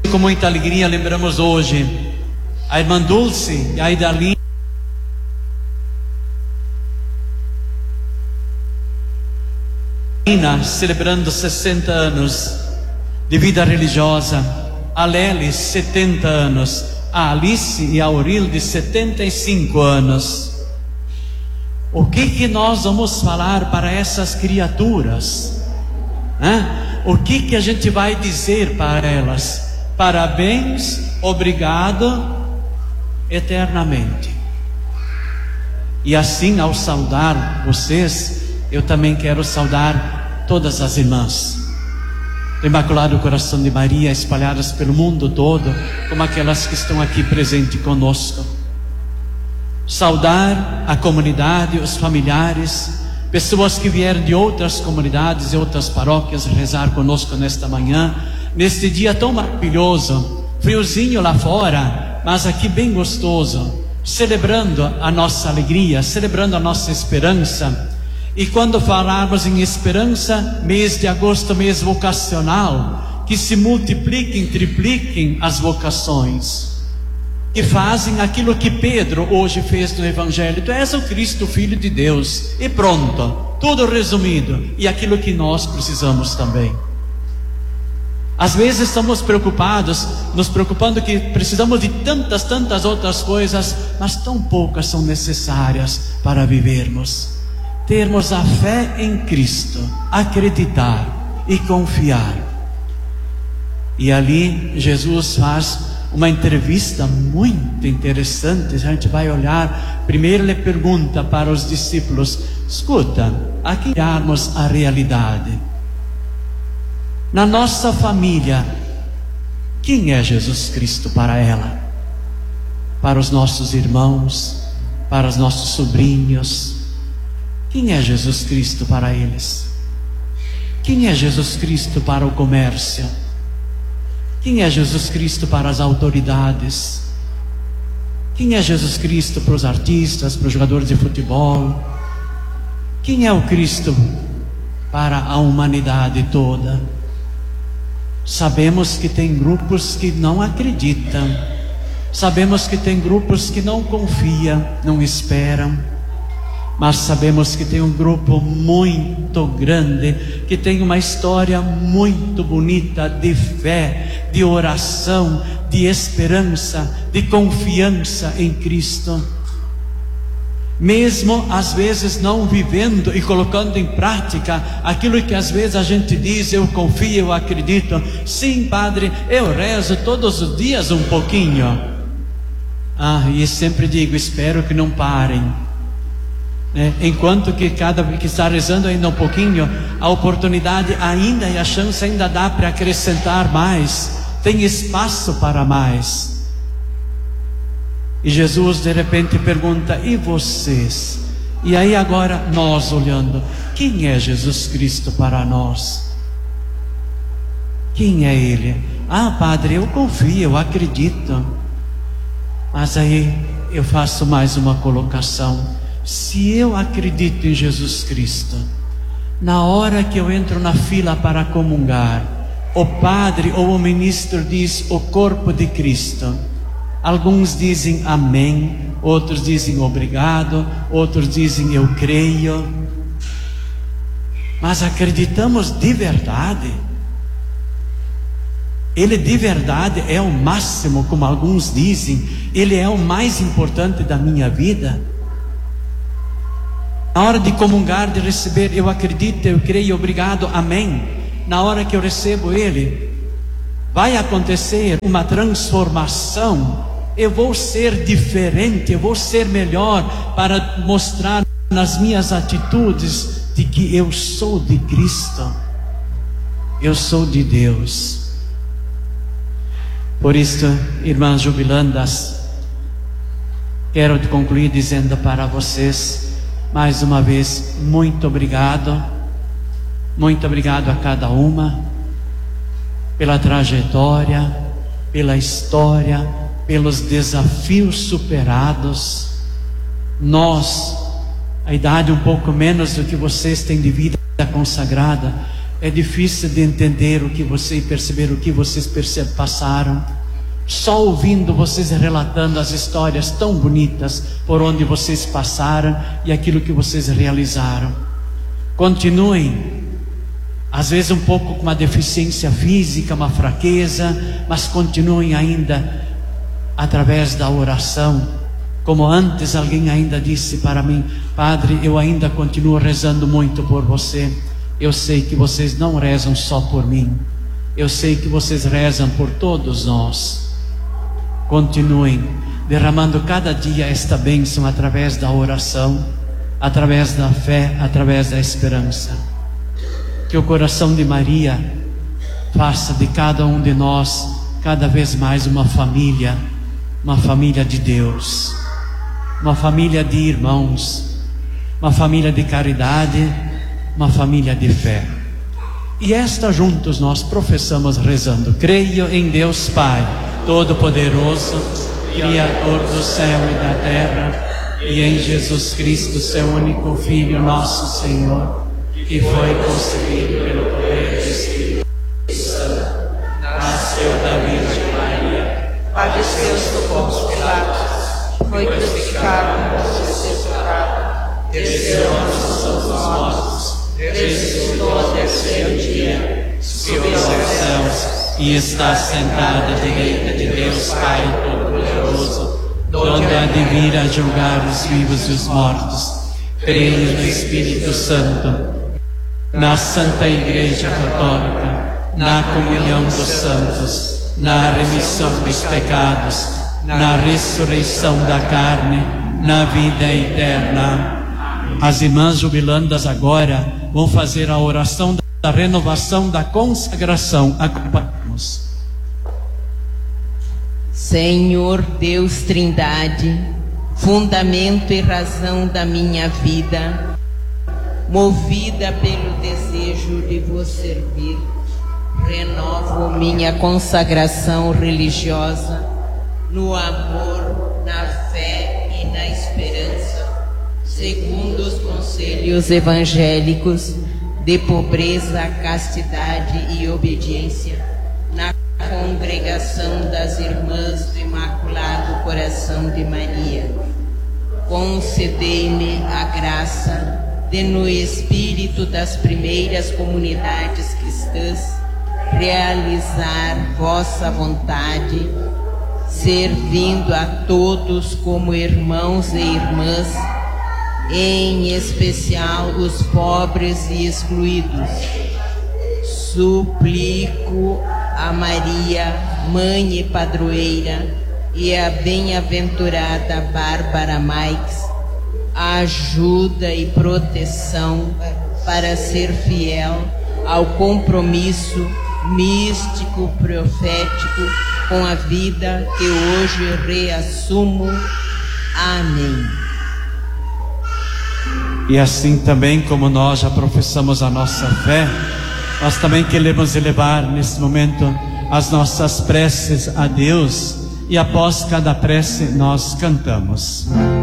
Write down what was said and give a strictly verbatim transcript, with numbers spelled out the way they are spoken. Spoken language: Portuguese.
Com muita alegria lembramos hoje a irmã Dulce e a Idalina, celebrando sessenta anos de vida religiosa, a Lely setenta anos, a Alice e a Aurilde setenta e cinco anos. O que que nós vamos falar para essas criaturas? Hã? O que que a gente vai dizer para elas? Parabéns, obrigado, eternamente. E assim, ao saudar vocês, eu também quero saudar todas as irmãs do Imaculado Coração de Maria, espalhadas pelo mundo todo, como aquelas que estão aqui presentes conosco. Saudar a comunidade, os familiares, pessoas que vieram de outras comunidades e outras paróquias rezar conosco nesta manhã, neste dia tão maravilhoso, friozinho lá fora, mas aqui bem gostoso, celebrando a nossa alegria, celebrando a nossa esperança. E quando falarmos em esperança, mês de agosto, mês vocacional, que se multipliquem, tripliquem as vocações, que fazem aquilo que Pedro hoje fez no Evangelho: tu és o Cristo, Filho de Deus, e pronto, tudo resumido, e aquilo que nós precisamos também. Às vezes estamos preocupados, nos preocupando que precisamos de tantas, tantas outras coisas, mas tão poucas são necessárias para vivermos. Termos a fé em Cristo, acreditar e confiar. E ali Jesus faz uma entrevista muito interessante. A gente vai olhar, primeiro ele pergunta para os discípulos: escuta, aqui olharmos a realidade. Na nossa família, quem é Jesus Cristo para ela? Para os nossos irmãos, para os nossos sobrinhos, quem é Jesus Cristo para eles? Quem é Jesus Cristo para o comércio? Quem é Jesus Cristo para as autoridades? Quem é Jesus Cristo para os artistas, para os jogadores de futebol? Quem é o Cristo para a humanidade toda? Sabemos que tem grupos que não acreditam, sabemos que tem grupos que não confiam, não esperam, mas sabemos que tem um grupo muito grande, que tem uma história muito bonita de fé, de oração, de esperança, de confiança em Cristo. Mesmo às vezes não vivendo e colocando em prática aquilo que às vezes a gente diz: eu confio, eu acredito. Sim, padre, eu rezo todos os dias um pouquinho. Ah, e sempre digo, espero que não parem. É, enquanto que cada que está rezando ainda um pouquinho, a oportunidade ainda e a chance ainda dá para acrescentar mais, tem espaço para mais. E Jesus de repente pergunta: e vocês? E aí agora nós olhando, quem é Jesus Cristo para nós? Quem é Ele? Ah, padre, eu confio, eu acredito. Mas aí eu faço mais uma colocação: se eu acredito em Jesus Cristo, na hora que eu entro na fila para comungar, o padre ou o ministro diz o corpo de Cristo, alguns dizem amém, outros dizem obrigado, outros dizem eu creio, mas acreditamos de verdade? Ele de verdade é o máximo, como alguns dizem, ele é o mais importante da minha vida? Na hora de comungar, de receber, eu acredito, eu creio, obrigado, amém. Na hora que eu recebo Ele, vai acontecer uma transformação. Eu vou ser diferente, eu vou ser melhor, para mostrar nas minhas atitudes de que eu sou de Cristo, eu sou de Deus. Por isso, irmãs jubilandas, quero concluir dizendo para vocês, mais uma vez, muito obrigado, muito obrigado a cada uma, pela trajetória, pela história, pelos desafios superados. Nós, a idade um pouco menos do que vocês têm de vida consagrada, É difícil de entender o que você e perceber o que vocês perce- passaram. Só ouvindo vocês relatando as histórias tão bonitas por onde vocês passaram e aquilo que vocês realizaram. Continuem, às vezes um pouco com uma deficiência física, uma fraqueza, mas continuem ainda através da oração. Como antes alguém ainda disse para mim: Padre, eu ainda continuo rezando muito por você. Eu sei que vocês não rezam só por mim, eu sei que vocês rezam por todos nós. Continuem derramando cada dia esta bênção através da oração, através da fé, através da esperança. Que o coração de Maria faça de cada um de nós cada vez mais uma família, uma família de Deus, uma família de irmãos, uma família de caridade, uma família de fé. E esta juntos nós professamos rezando: creio em Deus Pai Todo-Poderoso, Criador do céu e da terra, e em Jesus Cristo, seu único Filho, nosso Senhor, que foi concebido pelo poder do Espírito Santo, nasceu da Virgem Maria, padeceu sob Pôncio Pilatos, foi crucificado, sepultado, desceu à mansão dos mortos, ressuscitou ao terceiro dia, subiu aos céus e está sentada à direita de Deus Pai Todo-Poderoso, donde há de vir a julgar os vivos e os mortos. Creio no Espírito Santo, na Santa Igreja Católica, na comunhão dos santos, na remissão dos pecados, na ressurreição da carne, na vida eterna. As irmãs jubilandas agora vão fazer a oração da renovação da consagração. Acompanhamos. Senhor Deus Trindade, fundamento e razão da minha vida, movida pelo desejo de vos servir, renovo minha consagração religiosa no amor, na fé e na esperança, segundo os conselhos evangélicos de pobreza, castidade e obediência, na congregação das Irmãs do Imaculado Coração de Maria. Concedei-me a graça de, no espírito das primeiras comunidades cristãs, realizar vossa vontade, servindo a todos como irmãos e irmãs, em especial os pobres e excluídos. Suplico a Maria, Mãe e Padroeira, e a bem-aventurada Bárbara Maix, ajuda e proteção para ser fiel ao compromisso místico profético com a vida que hoje reassumo. Amém. E assim também como nós já professamos a nossa fé, nós também queremos elevar nesse momento as nossas preces a Deus, e após cada prece nós cantamos.